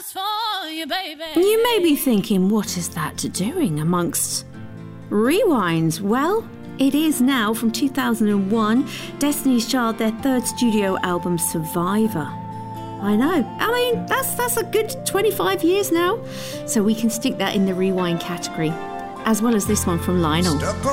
for you, baby. You may be thinking, what is that doing amongst rewinds? Well, it is now from 2001, Destiny's Child, their third studio album, Survivor. I know. I mean, that's a good 25 years now. So we can stick that in the rewind category, as well as this one from Lionel.